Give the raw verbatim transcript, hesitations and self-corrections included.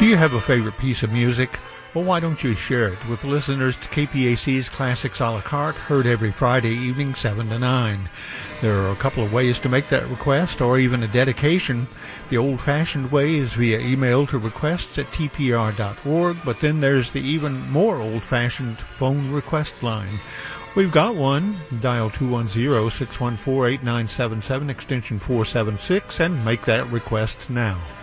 Do you have a favorite piece of music? Well, why don't you share it with listeners to K P A C's Classics a la carte, heard every Friday evening, seven to nine. There are a couple of ways to make that request, or even a dedication. The old-fashioned way is via email to requests at t p r dot org, but then there's the even more old-fashioned phone request line. We've got one. Dial two one zero, six one four, eight nine seven seven, extension four seven six, and make that request now.